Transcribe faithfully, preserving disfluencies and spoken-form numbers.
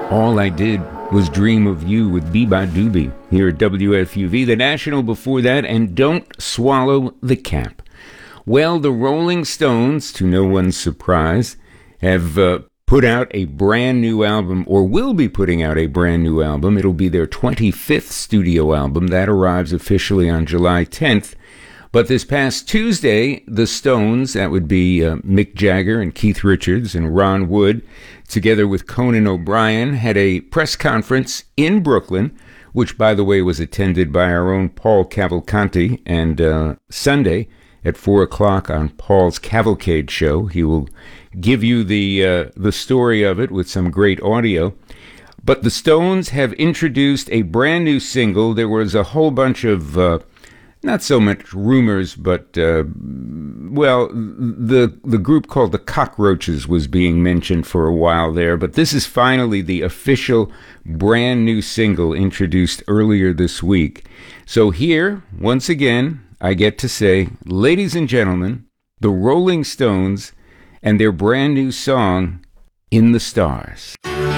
All I Did Was Dream of You with Biba Doobie here at W F U V. The National before that, and Don't Swallow the Cap. Well, the Rolling Stones, to no one's surprise, have uh, put out a brand new album, or will be putting out a brand new album. It'll be their twenty-fifth studio album. That arrives officially on July tenth. But this past Tuesday, the Stones, that would be uh, Mick Jagger and Keith Richards and Ron Wood, together with Conan O'Brien, had a press conference in Brooklyn, which, by the way, was attended by our own Paul Cavalcanti. And uh, Sunday at four o'clock on Paul's Cavalcade Show, he will give you the uh, the story of it with some great audio. But the Stones have introduced a brand new single. There was a whole bunch of... Uh, Not so much rumors, but, uh, well, the the group called the Cockroaches was being mentioned for a while there, but this is finally the official brand new single introduced earlier this week. So here, once again, I get to say, ladies and gentlemen, the Rolling Stones and their brand new song, In the Stars.